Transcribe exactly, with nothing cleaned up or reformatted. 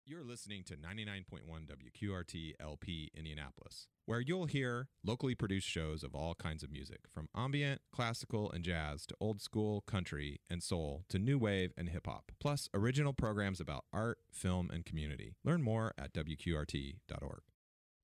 You're listening to ninety-nine point one W Q R T L P Indianapolis, where you'll hear locally produced shows of all kinds of music, from ambient, classical, and jazz to old school, country, and soul to new wave and hip hop, plus original programs about art, film, and community. Learn more at W Q R T dot org.